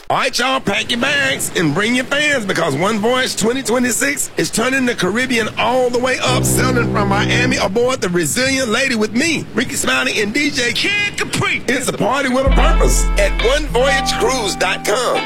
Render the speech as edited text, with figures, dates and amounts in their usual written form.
All right, y'all, pack your bags and bring your fans because One Voyage 2026 is turning the Caribbean all the way up, sailing from Miami aboard the Resilient Lady with me, Ricky Smiley, and DJ Kid Capri. It's a party with a purpose at OneVoyageCruise.com.